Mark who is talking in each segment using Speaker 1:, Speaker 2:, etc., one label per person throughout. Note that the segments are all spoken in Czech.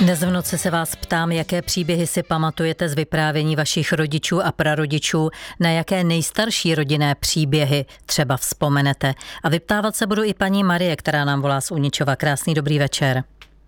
Speaker 1: Dnes v noci se vás ptám, jaké příběhy si pamatujete z vyprávění vašich rodičů a prarodičů, na jaké nejstarší rodinné příběhy třeba vzpomenete. A vyptávat se budu i paní Marie, která nám volá z Uničova. Krásný dobrý večer.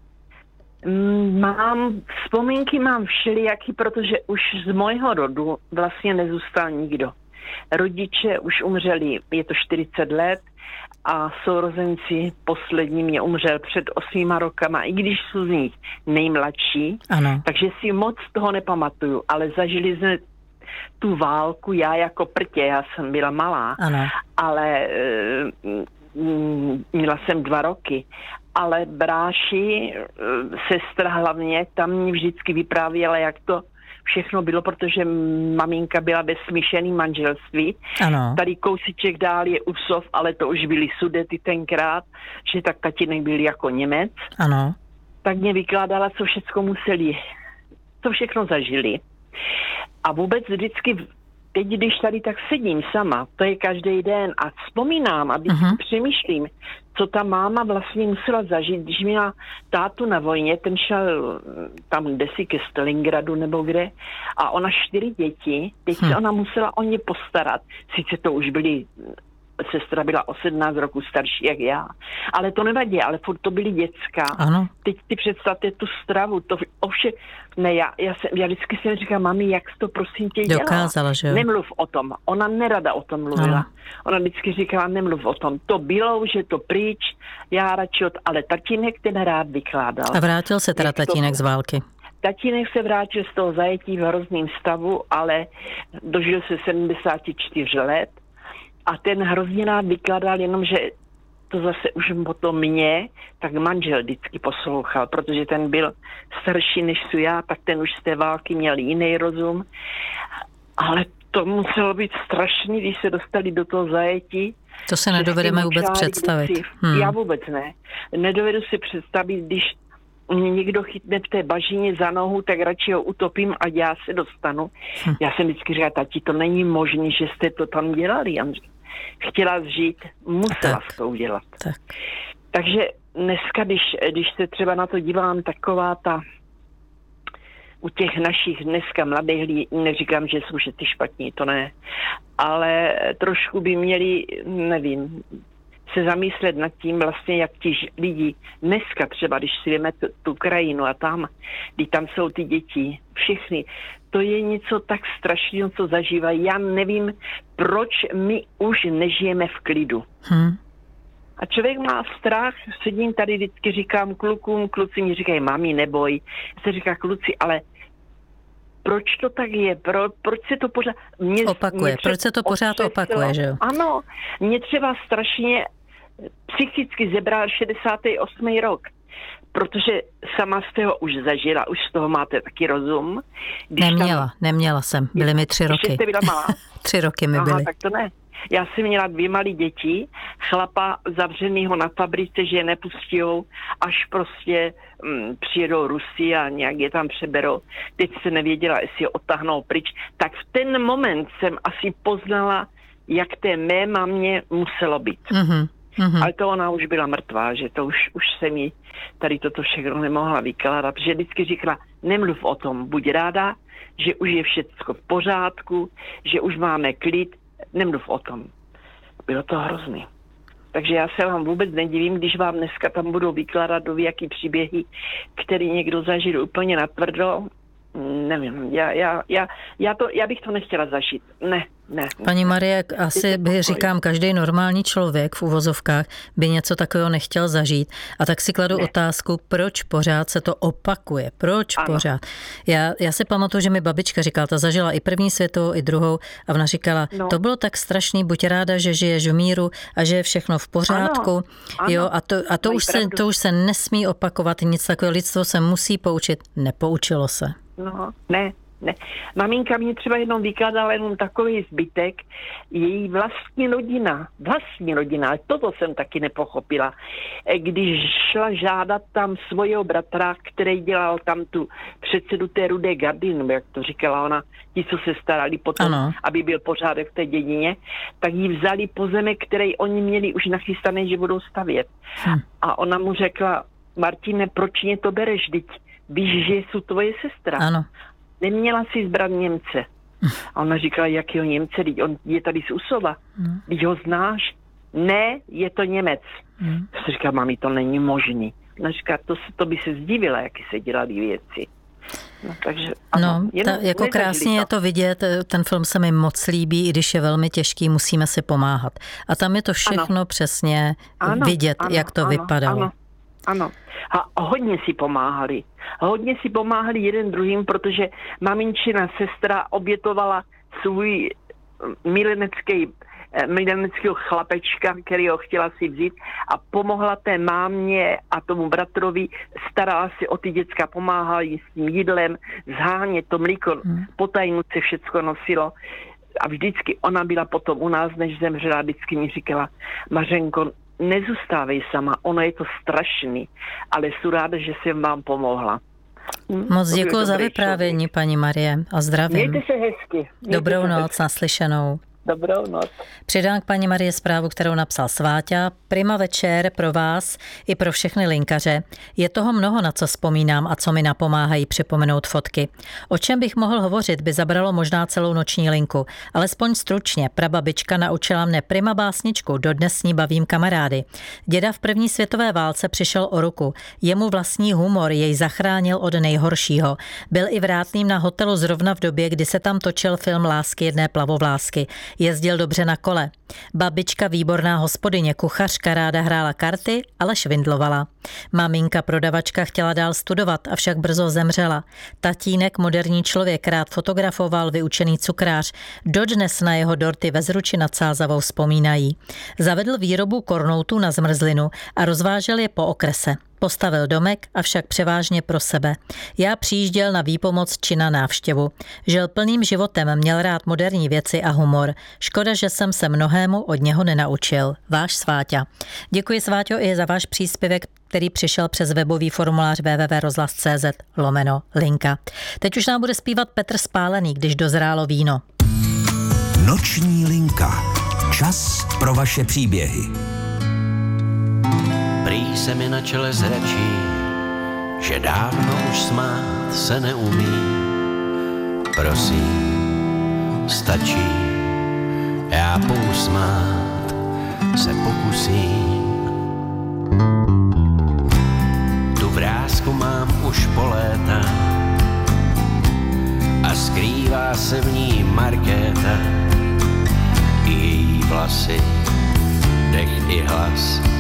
Speaker 2: Vzpomínky mám všelijaký, protože už z mojho rodu vlastně nezůstal nikdo. Rodiče už umřeli, je to 40 let, a sourozenci poslední mě umřel před 8 rokama, i když jsou z nich nejmladší,
Speaker 1: ano.
Speaker 2: Takže si moc toho nepamatuju, ale zažili jsme tu válku, já jako prtě, já jsem byla malá,
Speaker 1: ano.
Speaker 2: Ale měla jsem 2 roky, ale bráši, sestra hlavně, tam mě vždycky vyprávěla, jak to všechno bylo, protože maminka byla ve smíšeném manželství.
Speaker 1: Ano.
Speaker 2: Tady kousíček dál je Usov, ale to už byly Sudety tenkrát, že tak tatínek byl jako Němec.
Speaker 1: Ano.
Speaker 2: Tak mě vykládala, co všechno zažili. A vůbec vždycky, teď když tady tak sedím sama, to je každý den a vzpomínám a přemýšlím, co ta máma vlastně musela zažít, když měla tátu na vojně, ten šel tam kdesi ke Stalingradu nebo kde, a ona 4 děti, teď se ona musela o ně postarat. Sice to už byly, sestra byla o 17 roku starší jak já, ale to nevadí, ale furt to byly děcka.
Speaker 1: Ano.
Speaker 2: Teď si představte tu stravu, to ovšem, ne, já vždycky jsem říkala, mami, jak jsi to prosím tě dělala?
Speaker 1: Dokázala, že jo?
Speaker 2: Nemluv o tom, ona nerada o tom mluvila. Ano. Ona vždycky říkala, nemluv o tom, to bylo, už je to pryč, já radši ale tatínek ten rád vykládal.
Speaker 1: A vrátil se teda tatínek z války?
Speaker 2: Tatínek se vrátil z toho zajetí v hrozném stavu, ale dožil se 74 let. A ten hrozně rád vykládal, jenomže to zase už potom mě, tak manžel vždycky poslouchal, protože ten byl starší než jsou já, tak ten už z té války měl jiný rozum. Ale to muselo být strašný, když se dostali do toho zajetí.
Speaker 1: To se nedovedeme vůbec představit.
Speaker 2: Já vůbec ne. Nedovedu si představit, když mě někdo chytne v té bažině za nohu, tak radši ho utopím a já se dostanu. Já jsem vždycky říkala, tati, to není možné, že jste to tam dělali, Andřej. Chtěla žít, musela to udělat.
Speaker 1: Tak.
Speaker 2: Takže dneska, když se třeba na to dívám, taková ta u těch našich dneska mladých lidí, neříkám, že jsou ty špatní, to ne, ale trošku by měli, nevím, se zamyslet nad tím vlastně, jak ti lidi dneska třeba, když si jdeme tu krajinu a tam, když tam jsou ty děti, všechny, to je něco tak strašného, co zažívají. Já nevím, proč my už nežijeme v klidu. A člověk má strach, sedím tady, vždycky říkám klukům, kluci mi říkají, mami, neboj. Já se říká, kluci, ale proč to tak je? Proč se to pořád
Speaker 1: opakuje? Proč se to pořád opakuje, že jo?
Speaker 2: Ano, mě třeba strašně psychicky zebral 68. rok, protože sama jste ho už zažila, už z toho máte taky rozum.
Speaker 1: Neměla jsem, byly mi 3 roky.
Speaker 2: Jste byla malá?
Speaker 1: 3 roky mi byly.
Speaker 2: Tak to ne. Já jsem měla 2 malé děti, chlapa zavřenýho na fabrice, že je nepustijou, až prostě přijedou Rusi a nějak je tam přeberou. Teď se nevěděla, jestli je odtáhnou pryč. Tak v ten moment jsem asi poznala, jak té mé mamě muselo být. Ale to ona už byla mrtvá, že to už se mi tady toto všechno nemohla vykládat, protože vždycky říkala, nemluv o tom, buď ráda, že už je všechno v pořádku, že už máme klid, nemluv o tom. Bylo to hrozný. Takže já se vám vůbec nedivím, když vám dneska tam budou vykládat do jaký příběhy, který někdo zažil úplně natvrdo. Nevím, já bych to nechtěla zažít. Ne.
Speaker 1: Paní Marie, asi říkám, každý normální člověk v uvozovkách by něco takového nechtěl zažít. A tak si kladu otázku, proč pořád se to opakuje? Proč pořád? Já si pamatuju, že mi babička říkala, ta zažila i první světovou, i druhou, a ona říkala, to bylo tak strašný, buď ráda, že žiješ v míru a že je všechno v pořádku. Ano. Jo, a to už se nesmí opakovat, nic takového, lidstvo se musí poučit. Nepoučilo se.
Speaker 2: No, ne. Maminka mě třeba jednou vykládala jenom takový zbytek, její vlastní rodina, ale toto jsem taky nepochopila. Když šla žádat tam svojho bratra, který dělal tam tu předsedu té Rudé gardy, nebo jak to říkala ona, ti, co se starali potom, aby byl pořádek v té dědině, tak jí vzali pozemek, který oni měli už nachystaný, že budou stavět. A ona mu řekla, Martine, proč mě to bereš, vždyť víš, že jsou tvoje sestra.
Speaker 1: Ano.
Speaker 2: Neměla si zbrat Němce. A ona říkala, jakýho Němce, on je tady z Usova. Když ho znáš? Ne, je to Němec. Já si říká, mami, to není možný. Ona říká, to by se zdivila, jaký se dělaly věci. No, takže, ano,
Speaker 1: jako krásně je to vidět, ten film se mi moc líbí, i když je velmi těžký, musíme si pomáhat. A tam je to všechno přesně vidět, jak to vypadalo.
Speaker 2: Ano. A hodně si pomáhali. Jeden druhým, protože maminčina sestra obětovala svůj mileneckého chlapečka, který ho chtěla si vzít a pomohla té mámě a tomu bratrovi, starala si o ty děcka, pomáhala jí s tím jídlem, zhánět to mlíko, po tajnu se všecko nosilo a vždycky ona byla potom u nás, než zemřela, vždycky mi říkala, Mařenko, nezůstávej sama, ono je to strašný, ale jsem ráda, že jsem vám pomohla.
Speaker 1: Moc děkuji za vyprávění, paní Marie, a zdravím.
Speaker 2: Mějte se hezky.
Speaker 1: Dobrou noc, naslyšenou.
Speaker 2: Dobrou noc.
Speaker 1: Přidám k paní Marie zprávu, kterou napsal Sváťa. Prima večer pro vás i pro všechny linkaře. Je toho mnoho, na co vzpomínám a co mi napomáhají připomenout fotky. O čem bych mohl hovořit, by zabralo možná celou noční linku. Alespoň stručně, prababička naučila mne prima básničku, dodnes s ní bavím kamarády. Děda v první světové válce přišel o ruku. Jemu vlastní humor jej zachránil od nejhoršího. Byl i vrátným na hotelu zrovna v době, kdy se tam točil film Lásky jedné plavovlásky. Jezdil dobře na kole. Babička výborná hospodyně, kuchařka, ráda hrála karty, ale švindlovala. Maminka prodavačka chtěla dál studovat, avšak brzo zemřela. Tatínek, moderní člověk, rád fotografoval, vyučený cukrář. Dodnes na jeho dorty ve Zruči nad Sázavou vzpomínají. Zavedl výrobu kornoutů na zmrzlinu a rozvážel je po okrese. Postavil domek, avšak převážně pro sebe. Já přijížděl na výpomoc či na návštěvu. Žil plným životem, měl rád moderní věci a humor. Škoda, že jsem se mnohému od něho nenaučil. Váš Sváťa. Děkuji, Sváťo, i za váš příspěvek, který přišel přes webový formulář www.rozhlas.cz/linka. Teď už nám bude zpívat Petr Spálený, když dozrálo víno.
Speaker 3: Noční linka. Čas pro vaše příběhy.
Speaker 4: Prý se mi na čele zračí, že dávno už smát se neumí. Prosím, stačí, já pousmát se pokusím. Tu vrásku mám už po léta a skrývá se v ní Markéta. I její vlasy, dech i hlas